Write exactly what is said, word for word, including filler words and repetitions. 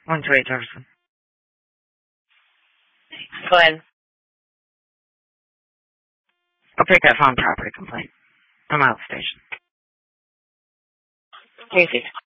one two eight Jefferson. Go ahead. I'll pick up phone property complaint. I'm out of the station. Casey.